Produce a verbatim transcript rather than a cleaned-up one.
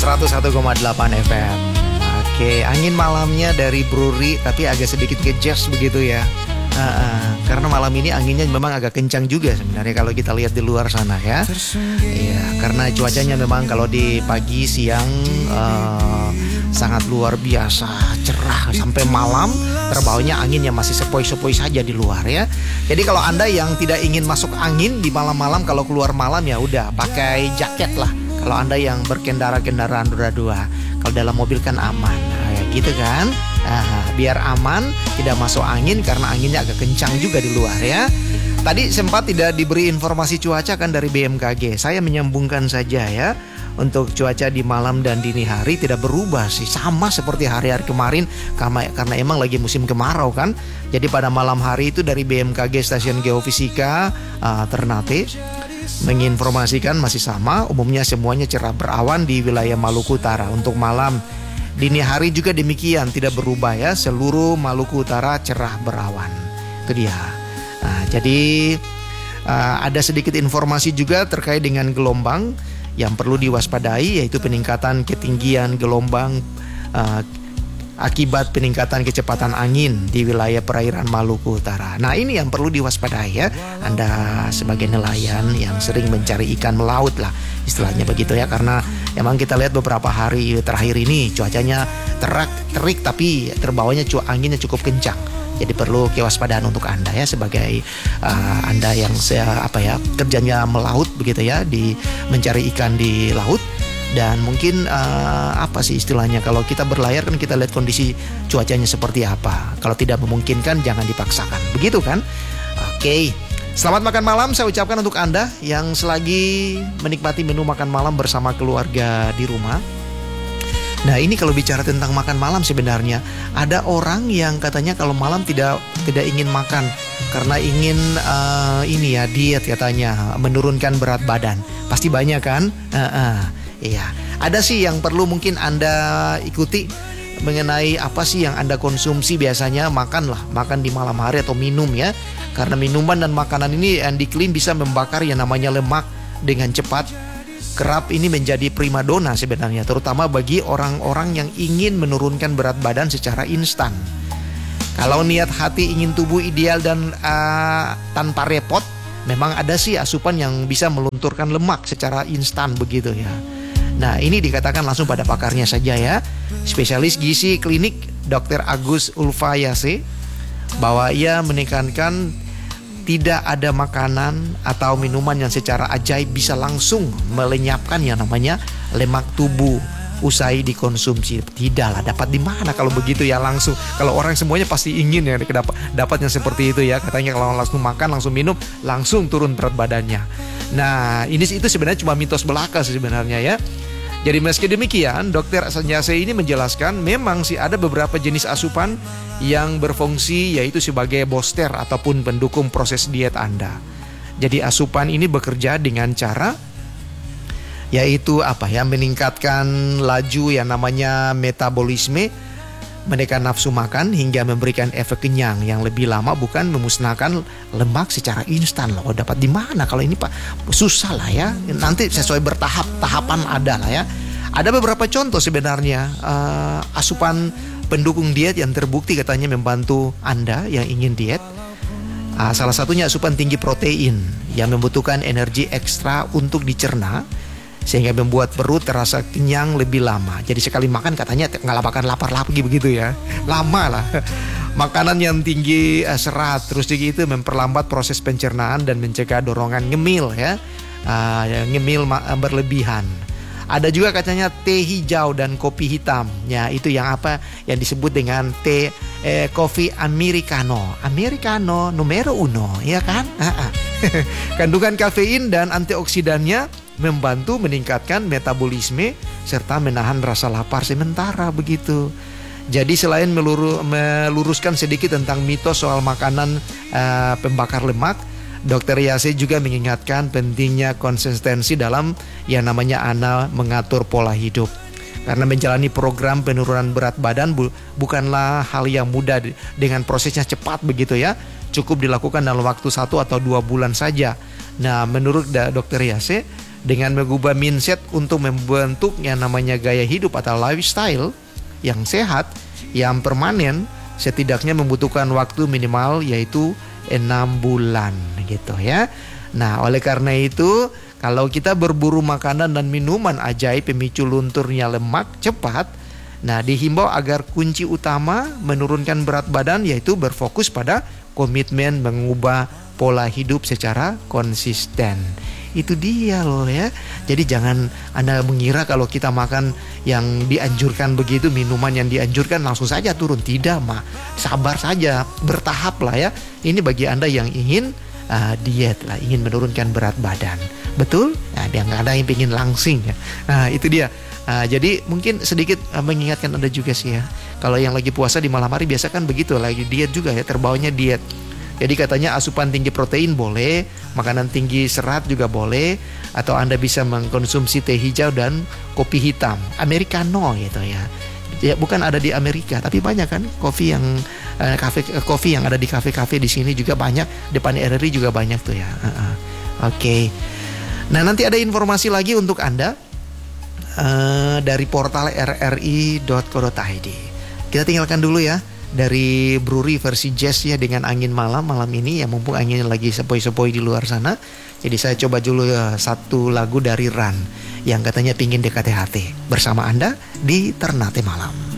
seratus satu koma delapan F M. Oke, angin malamnya dari Bruri tapi agak sedikit ke jazz begitu ya. Uh, uh, karena malam ini anginnya memang agak kencang juga sebenarnya kalau kita lihat di luar sana ya. Iya, karena cuacanya memang kalau di pagi siang uh, sangat luar biasa cerah sampai malam terbawanya angin yang masih sepoi-sepoi saja di luar ya. Jadi kalau Anda yang tidak ingin masuk angin di malam-malam kalau keluar malam ya udah pakai jaket lah. Kalau Anda yang berkendara kendaraan roda dua, kalau dalam mobil kan aman, nah, ya gitu kan. Nah, biar aman, tidak masuk angin karena anginnya agak kencang juga di luar ya. Tadi sempat tidak diberi informasi cuaca kan dari B M K G. Saya menyambungkan saja ya. Untuk cuaca di malam dan dini hari tidak berubah sih, sama seperti hari-hari kemarin karena, karena emang lagi musim kemarau kan. Jadi pada malam hari itu dari B M K G Stasiun Geofisika uh, Ternate menginformasikan masih sama, umumnya semuanya cerah berawan di wilayah Maluku Utara. Untuk malam dini hari juga demikian, tidak berubah ya, seluruh Maluku Utara cerah berawan. Itu dia. Nah, jadi uh, ada sedikit informasi juga terkait dengan gelombang yang perlu diwaspadai, yaitu peningkatan ketinggian gelombang uh, akibat peningkatan kecepatan angin di wilayah perairan Maluku Utara. Nah, ini yang perlu diwaspadai ya. Anda sebagai nelayan yang sering mencari ikan melaut lah istilahnya begitu ya, karena emang kita lihat beberapa hari terakhir ini cuacanya terak terik tapi terbawanya cu- anginnya cukup kencang. Jadi perlu kewaspadaan untuk Anda ya sebagai uh, Anda yang saya apa ya kerjanya melaut begitu ya, di mencari ikan di laut. Dan mungkin uh, apa sih istilahnya, kalau kita berlayar kan kita lihat kondisi cuacanya seperti apa. Kalau tidak memungkinkan jangan dipaksakan, begitu kan? Oke, selamat makan malam saya ucapkan untuk Anda yang selagi menikmati menu makan malam bersama keluarga di rumah. Nah, ini kalau bicara tentang makan malam sebenarnya ada orang yang katanya kalau malam tidak tidak ingin makan karena ingin uh, ini ya diet katanya, menurunkan berat badan. Pasti banyak kan? Uh-uh. Iya, ada sih yang perlu mungkin Anda ikuti mengenai apa sih yang Anda konsumsi biasanya. Makanlah, makan di malam hari atau minum ya. Karena minuman dan makanan ini yang diklaim bisa membakar yang namanya lemak dengan cepat. Kerap ini menjadi primadona sebenarnya, terutama bagi orang-orang yang ingin menurunkan berat badan secara instan. Kalau niat hati ingin tubuh ideal dan uh, tanpa repot, memang ada sih asupan yang bisa melunturkan lemak secara instan begitu ya. Nah, ini dikatakan langsung pada pakarnya saja ya. Spesialis gizi klinik dokter Agus Ulfayase bahwa ia menekankan tidak ada makanan atau minuman yang secara ajaib bisa langsung melenyapkan yang namanya lemak tubuh usai dikonsumsi. Tidak lah, dapat di mana kalau begitu ya langsung. Kalau orang semuanya pasti ingin ya dapat dapat yang seperti itu ya. Katanya kalau langsung makan, langsung minum, langsung turun berat badannya. Nah, ini itu sebenarnya cuma mitos belaka sebenarnya ya. Jadi meski demikian, dokter Sanjase ini menjelaskan memang sih ada beberapa jenis asupan yang berfungsi yaitu sebagai booster ataupun pendukung proses diet Anda. Jadi asupan ini bekerja dengan cara yaitu apa ya, meningkatkan laju yang namanya metabolisme, menekan nafsu makan hingga memberikan efek kenyang yang lebih lama, bukan memusnahkan lemak secara instan loh. Dapat di mana kalau ini Pak? Susah lah ya. Nanti sesuai bertahap, tahapan ada lah ya. Ada beberapa contoh sebenarnya uh, asupan pendukung diet yang terbukti katanya membantu Anda yang ingin diet. Uh, salah satunya asupan tinggi protein yang membutuhkan energi ekstra untuk dicerna, sehingga membuat perut terasa kenyang lebih lama. Jadi sekali makan katanya nggak lapakan lapar lagi begitu ya. Lama lah. Makanan yang tinggi uh, serat terus gitu memperlambat proses pencernaan dan mencegah dorongan ngemil ya. Uh, ngemil ma- berlebihan. Ada juga katanya teh hijau dan kopi hitam. Ya, itu yang apa yang disebut dengan teh eh, kopi americano. Americano numero uno, ya kan? Kandungan kafein dan antioksidannya membantu meningkatkan metabolisme serta menahan rasa lapar sementara begitu. Jadi selain meluru, meluruskan sedikit tentang mitos soal makanan uh, pembakar lemak, dokter Yase juga mengingatkan pentingnya konsistensi dalam yang namanya Anda mengatur pola hidup. Karena menjalani program penurunan berat badan bu, bukanlah hal yang mudah dengan prosesnya cepat begitu ya. Cukup dilakukan dalam waktu satu atau dua bulan saja. Nah, menurut dokter Yase, Dengan mengubah mindset untuk membentuk yang namanya gaya hidup atau lifestyle yang sehat, yang permanen, setidaknya membutuhkan waktu minimal yaitu enam bulan gitu ya. Nah, oleh karena itu, kalau kita berburu makanan dan minuman ajaib pemicu lunturnya lemak cepat, nah dihimbau agar kunci utama menurunkan berat badan yaitu berfokus pada komitmen mengubah pola hidup secara konsisten. Itu dia loh ya. Jadi jangan Anda mengira kalau kita makan yang dianjurkan begitu, minuman yang dianjurkan langsung saja turun. Tidak mah, sabar saja, bertahap lah ya. Ini bagi Anda yang ingin uh, diet lah, ingin menurunkan berat badan. Betul? Nah, dia nggak ada yang ingin langsing ya. Nah itu dia. Nah, jadi mungkin sedikit uh, mengingatkan Anda juga sih ya. Kalau yang lagi puasa di malam hari biasa kan begitu, lagi diet juga ya, terbawanya diet. Jadi katanya asupan tinggi protein boleh, makanan tinggi serat juga boleh, atau Anda bisa mengkonsumsi teh hijau dan kopi hitam, americano gitu ya. Ya bukan ada di Amerika, tapi banyak kan kopi yang eh, kafe kopi yang ada di kafe-kafe di sini juga banyak, depan R R I juga banyak tuh ya. Uh-uh. Oke. Okay. Nah, nanti ada informasi lagi untuk Anda uh, dari portal r r i dot co dot i d. Kita tinggalkan dulu ya. Dari brewery versi jazz ya dengan angin malam malam ini ya, mumpung angin lagi sepoi-sepoi di luar sana. Jadi saya coba dulu ya satu lagu dari Ran yang katanya pingin D K T H T bersama Anda di Ternate Malam.